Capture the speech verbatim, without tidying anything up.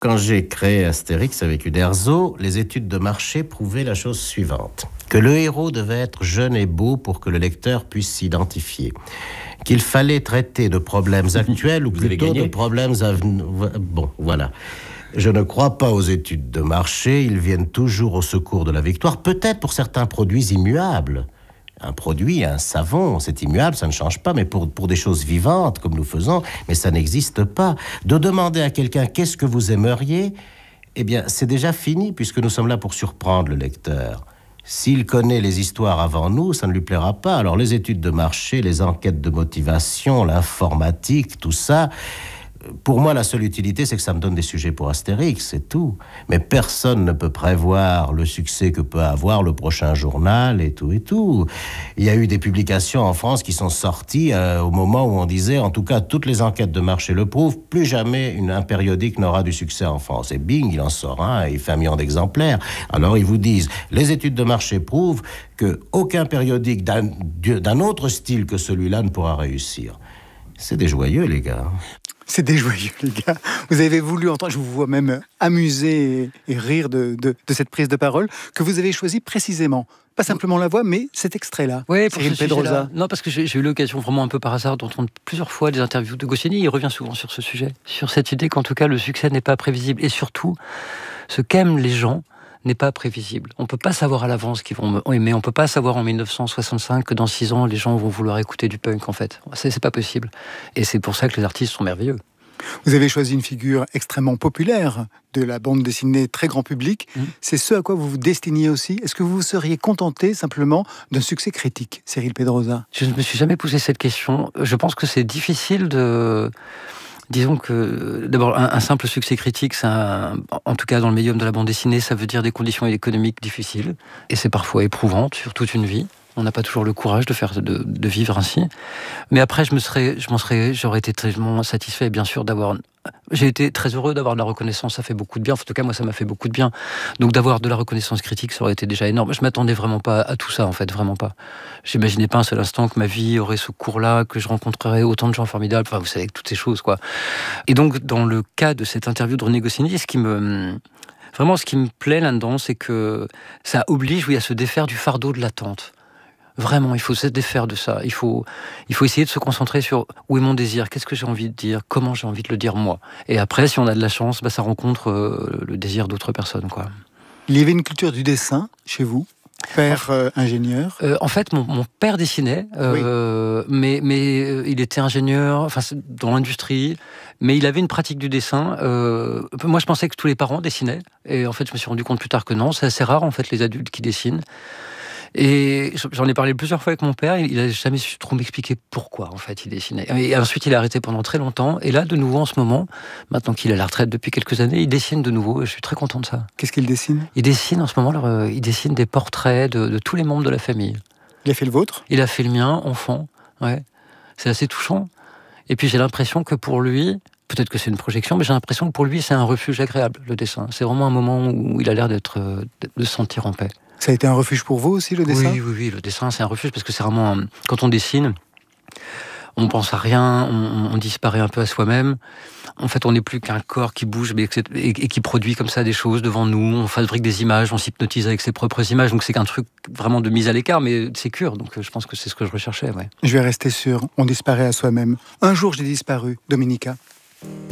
Quand j'ai créé Astérix avec Uderzo, les études de marché prouvaient la chose suivante. Que le héros devait être jeune et beau pour que le lecteur puisse s'identifier. Qu'il fallait traiter de problèmes actuels ou plutôt de problèmes à venir. Bon, voilà. Je ne crois pas aux études de marché. Ils viennent toujours au secours de la victoire. Peut-être pour certains produits immuables. Un produit, un savon, c'est immuable, ça ne change pas, mais pour, pour des choses vivantes, comme nous faisons, mais ça n'existe pas. De demander à quelqu'un « qu'est-ce que vous aimeriez ?» Eh bien, c'est déjà fini, puisque nous sommes là pour surprendre le lecteur. S'il connaît les histoires avant nous, ça ne lui plaira pas. Alors, les études de marché, les enquêtes de motivation, l'informatique, tout ça... Pour moi, la seule utilité, c'est que ça me donne des sujets pour Astérix, c'est tout. Mais personne ne peut prévoir le succès que peut avoir le prochain journal et tout et tout. Il y a eu des publications en France qui sont sorties euh, au moment où on disait, en tout cas, toutes les enquêtes de marché le prouvent, plus jamais une, un périodique n'aura du succès en France. Et bing, il en sort un, il fait un million d'exemplaires. Alors, ils vous disent, les études de marché prouvent qu'aucun périodique d'un, d'un autre style que celui-là ne pourra réussir. C'est des joyeux, les gars. C'est des joyeux, les gars. Vous avez voulu entendre, je vous vois même amuser et, et rire de, de, de cette prise de parole que vous avez choisie précisément. Pas simplement la voix, mais cet extrait-là. Oui, pour ce sujet-là. Non, parce que j'ai, j'ai eu l'occasion vraiment un peu par hasard d'entendre plusieurs fois des interviews de Goscinny. Il revient souvent sur ce sujet, sur cette idée qu'en tout cas le succès n'est pas prévisible. Et surtout, ce qu'aiment les gens n'est pas prévisible. On ne peut pas savoir à l'avance qu'ils vont aimer. On ne peut pas savoir en dix-neuf cent soixante-cinq que dans six ans, les gens vont vouloir écouter du punk, en fait. C'est, c'est pas possible. Et c'est pour ça que les artistes sont merveilleux. Vous avez choisi une figure extrêmement populaire de la bande dessinée très grand public. Mmh. C'est ce à quoi vous vous destiniez aussi. Est-ce que vous vous seriez contenté simplement d'un succès critique, Cyril Pedrosa ? Je ne me suis jamais posé cette question. Je pense que c'est difficile de... Disons que, d'abord, un, un simple succès critique, ça, en tout cas dans le médium de la bande dessinée, ça veut dire des conditions économiques difficiles. Et c'est parfois éprouvant sur toute une vie. On n'a pas toujours le courage de faire, de, de vivre ainsi. Mais après, je me serais, je m'en serais, j'aurais été très satisfait, bien sûr, d'avoir. J'ai été très heureux d'avoir de la reconnaissance. Ça fait beaucoup de bien. En tout cas, moi, ça m'a fait beaucoup de bien. Donc, d'avoir de la reconnaissance critique, ça aurait été déjà énorme. Je m'attendais vraiment pas à tout ça, en fait, vraiment pas. J'imaginais pas un seul instant que ma vie aurait ce cours-là, que je rencontrerais autant de gens formidables. Enfin, vous savez, toutes ces choses, quoi. Et donc, dans le cas de cette interview de René Goscinny, ce qui me vraiment, ce qui me plaît là-dedans, c'est que ça oblige, oui, à se défaire du fardeau de l'attente. Vraiment, il faut se défaire de ça. Il faut, il faut essayer de se concentrer sur où est mon désir, qu'est-ce que j'ai envie de dire, comment j'ai envie de le dire moi. Et après, si on a de la chance, bah, ça rencontre euh, le désir d'autres personnes, quoi. Il y avait une culture du dessin chez vous, père euh, ingénieur. Euh, en fait, mon, mon père dessinait, euh, oui. mais, mais euh, il était ingénieur, enfin dans l'industrie, mais il avait une pratique du dessin. Euh, moi, je pensais que tous les parents dessinaient, et en fait, je me suis rendu compte plus tard que non. C'est assez rare, en fait, les adultes qui dessinent. Et j'en ai parlé plusieurs fois avec mon père, il n'a jamais su trop m'expliquer pourquoi, en fait, il dessinait. Et ensuite, il a arrêté pendant très longtemps. Et là, de nouveau, en ce moment, maintenant qu'il est à la retraite depuis quelques années, il dessine de nouveau. Et je suis très content de ça. Qu'est-ce qu'il dessine ? Il dessine, en ce moment, leur, il dessine des portraits de, de tous les membres de la famille. Il a fait le vôtre ? Il a fait le mien, enfant. Ouais. C'est assez touchant. Et puis, j'ai l'impression que pour lui... Peut-être que c'est une projection, mais j'ai l'impression que pour lui, c'est un refuge agréable, le dessin. C'est vraiment un moment où il a l'air d'être, de se sentir en paix. Ça a été un refuge pour vous aussi, le dessin ? Oui, oui, oui, le dessin, c'est un refuge, parce que c'est vraiment... Quand on dessine, on pense à rien, on, on disparaît un peu à soi-même. En fait, on n'est plus qu'un corps qui bouge mais, et, et qui produit comme ça des choses devant nous. On fabrique des images, on s'hypnotise avec ses propres images. Donc c'est qu'un truc vraiment de mise à l'écart, mais sécure. Donc je pense que c'est ce que je recherchais, ouais. Je vais rester sur « On disparaît à soi-même ». Un jour, j'ai disparu, Dominica.